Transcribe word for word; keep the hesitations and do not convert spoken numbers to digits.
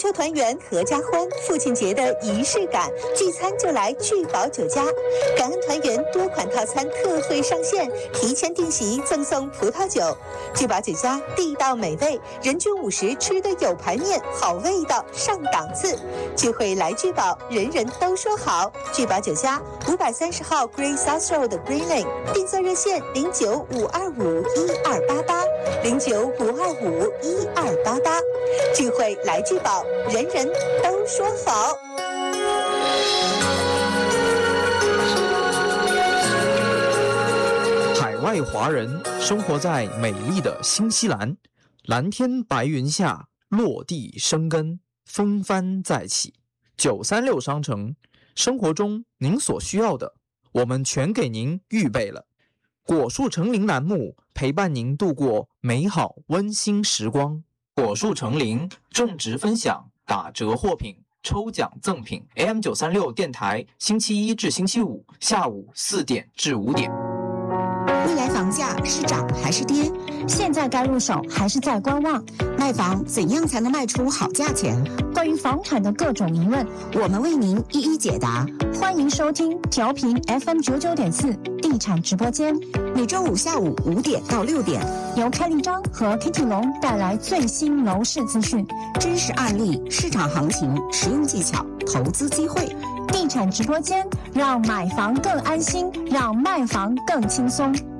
秋团圆合家欢，父亲节的仪式感，聚餐就来聚宝酒家。感恩团圆多款套餐特惠上线，提前订席赠送葡萄酒。聚宝酒家地道美味，人均五十吃的有排面，好味道上档次。聚会来聚宝，人人都说好。聚宝酒家五百三十号 Green South Road Green Lane， 订座热线零九五二五一二八八零九五二五一二八八。聚会来聚宝，人人都说好。 海外华人生活在美丽的新西兰，蓝天白云下落地生根，风帆再起。九三六商城，生活中您所需要的，我们全给您预备了。果树成林栏目陪伴您度过美好温馨时光。果树成林种植分享打折货品抽奖赠品 A M 九三六 电台星期一至星期五下午四点至五点。 未来房价是涨还是跌？ 现在该入手还是在观望？ 卖房怎样才能卖出好价钱？ 关于房产的各种疑问， 我们为您一一解答。 欢迎收听调频 F M 九九点四地产直播间， 每周五下午五点到六点， 由开立章和 Kitty 龙带来最新楼市资讯、 真实案例、市场行情、实用技巧、投资机会。 地产直播间，让买房更安心，让卖房更轻松。